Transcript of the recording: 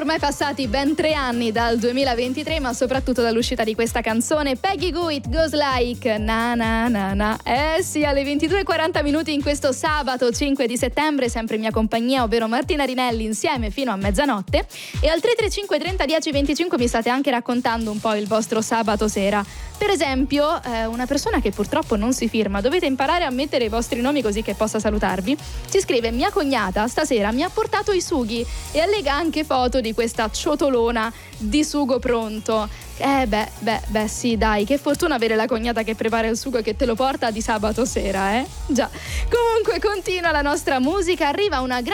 ormai passati ben 3 anni dal 2023, ma soprattutto dall'uscita di questa canzone. Peggy Gou, It Goes Like na na na na. Sì, alle 22:40 minuti in questo sabato 5 di settembre, sempre in mia compagnia, ovvero Martina Rinelli, insieme fino a mezzanotte. E al 335 30 10 25 mi state anche raccontando un po' il vostro sabato sera. Per esempio, una persona che purtroppo non si firma, dovete imparare a mettere i vostri nomi così che possa salutarvi. Ci scrive: mia cognata stasera mi ha portato i sughi, e allega anche foto di questa ciotolona di sugo pronto. Beh, sì, dai, che fortuna avere la cognata che prepara il sugo e che te lo porta di sabato sera, Già. Comunque continua la nostra musica, arriva una grande